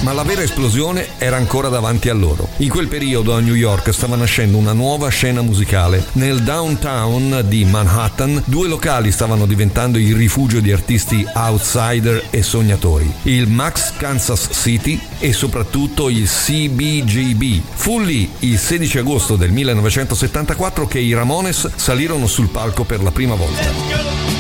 Ma la vera esplosione era ancora davanti a loro. In quel periodo a New York stava nascendo una nuova scena musicale. Nel downtown di Manhattan, due locali stavano diventando il rifugio di artisti outsider e sognatori: il Max Kansas City e soprattutto il CBGB. Fu lì, il 16 agosto del 1974, che i Ramones salirono sul palco per la prima volta.